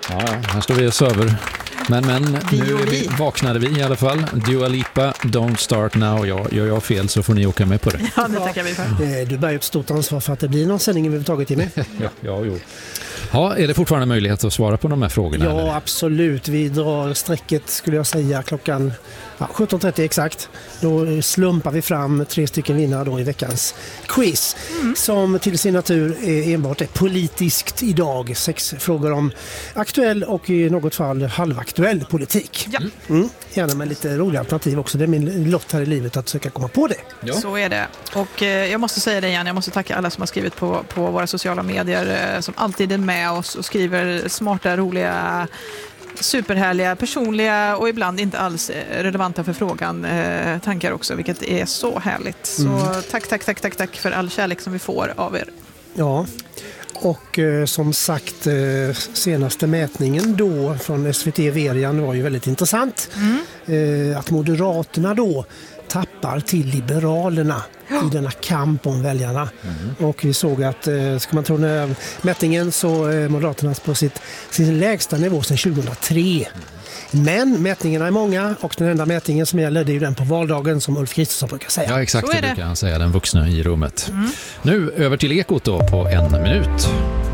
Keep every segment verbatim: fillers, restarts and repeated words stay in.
Ja, här står vi och söver. Men, men nu är vi, vaknade vi i alla fall. Dua Lipa, Don't Start Now. Ja, gör jag fel så får ni åka med på det. Ja, det tackar vi för. Du bär ju ett stort ansvar för att det blir någon sändning överhuvudtaget, Jimmy. ja, ja, jo. Ja, är det fortfarande möjlighet att svara på de här frågorna? Ja, eller? Absolut. Vi drar strecket, skulle jag säga, klockan ja, sjutton trettio exakt. Då slumpar vi fram tre stycken vinnare då i veckans quiz. Mm. Som till sin natur är enbart är politiskt idag. Sex frågor om aktuell och i något fall halvaktuell politik. Ja. Mm. Gärna med lite roliga alternativ också. Det är min lott här i livet att försöka komma på det. Ja. Så är det. Och eh, jag måste säga det igen, jag måste tacka alla som har skrivit på, på våra sociala medier eh, som alltid är med oss och skriver smarta, roliga, superhärliga, personliga och ibland inte alls relevanta för frågan eh, tankar också, vilket är så härligt. Så mm. tack, tack, tack, tack, tack för all kärlek som vi får av er. Ja, och eh, som sagt eh, senaste mätningen då från S V T Verian var ju väldigt intressant. Mm. Eh, att Moderaterna då tappar till Liberalerna i denna kamp om väljarna. Mm. Och vi såg att, eh, ska man tro den här mätningen så är Moderaterna på sitt, sin lägsta nivå sedan tjugohundratre. Mm. Men mätningarna är många och den enda mätningen som gäller det är ju den på valdagen som Ulf Kristersson brukar säga. Ja, exakt, det brukar han säga, den vuxna i rummet. Mm. Nu över till Ekot då på en minut.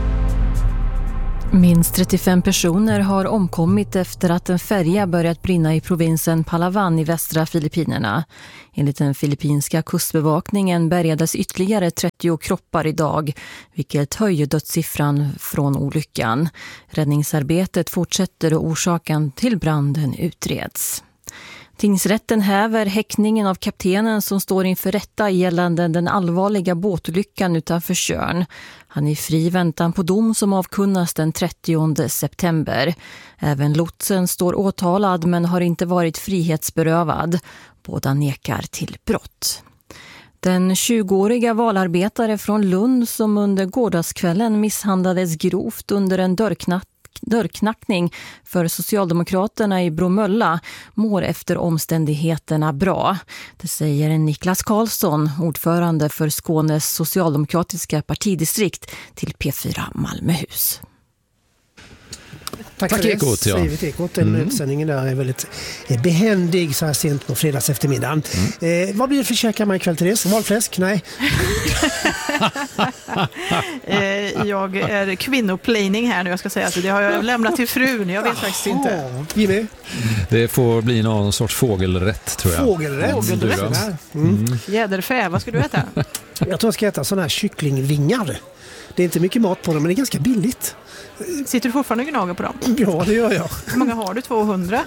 Minst trettiofem personer har omkommit efter att en färja börjat brinna i provinsen Palawan i västra Filippinerna. Enligt den filippinska kustbevakningen bärgades ytterligare trettio kroppar idag, vilket höjer dödssiffran från olyckan. Räddningsarbetet fortsätter och orsaken till branden utreds. Tingsrätten häver häktningen av kaptenen som står inför rätta gällande den allvarliga båtolyckan utanför Tjörn. Han är fri väntan på dom som avkunnas den trettionde september. Även lotsen står åtalad men har inte varit frihetsberövad. Båda nekar till brott. Den tjugoåriga valarbetare från Lund som under gårdagskvällen misshandlades grovt under en dörrknack dörrknackning för Socialdemokraterna i Bromölla mår efter omständigheterna bra. Det säger Niklas Karlsson, ordförande för Skånes socialdemokratiska partidistrikt till P fyra Malmöhus. Tack, Tack för det. Ekot, ja. Säger Ekot. Den mm. utsändningen där är väldigt behändig så här sent på fredags eftermiddagen. Mm. Eh, vad blir det för käkar ikväll, Therese? Valfläsk? Nej. eh, jag är kvinnoplaning här nu. Jag ska säga att det har jag lämnat till frun. Jag vet faktiskt inte. Jimmy? Det får bli någon sorts fågelrätt, tror jag. Fågelrätt? Fågelrätt. Mm. Mm. Jäderfä, vad ska du äta? Jag tror jag ska äta sådana här kycklingvingar. Det är inte mycket mat på dem, men det är ganska billigt. Sitter du fortfarande och gnager på dem? Ja, det gör jag. Hur många har du? tvåhundra?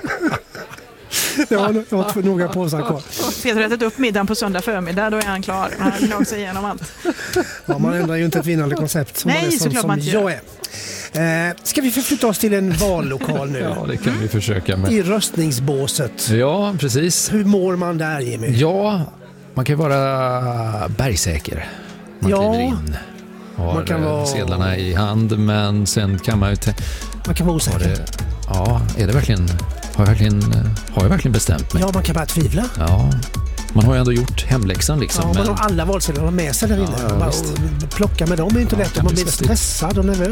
Ja, jag har några påsar kvar. Peter har ätit upp middagen på söndag förmiddag, då är han klar. Han har gnagt sig igenom allt. Ja, man ändrar ju inte ett vinnande koncept som, Nej, man är, som, såklart som man inte jag är. Eh, ska vi förflytta oss till en vallokal nu? Ja, det kan mm. vi försöka med. I röstningsbåset. Ja, precis. Hur mår man där, Jimmy? Ja, man kan ju vara bergsäker. Man ja. kliver in. Har man kan vara... sedlarna i hand, men sen kan man ju... Te- man kan vara osäker. Det... Ja, är det verkligen... Har jag verkligen, har jag verkligen bestämt mig? Ja, man kan bara tvivla. Ja, man har ju ändå gjort hemläxan liksom. Ja, men... man har alla valsedlar med sig där inne. Ja, ja, bara plocka med dem är inte lätt. Man blir stressad och nervös.